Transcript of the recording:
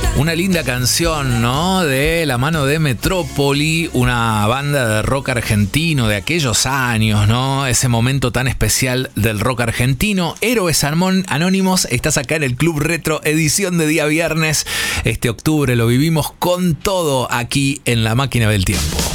Una linda canción, ¿no? De la mano de Metrópoli, una banda de rock argentino de aquellos años, ¿no? Ese momento tan especial del rock argentino. Héroes Anónimos, estás acá en el Club Retro, edición de día viernes. Este octubre lo vivimos con todo aquí en La Máquina del Tiempo.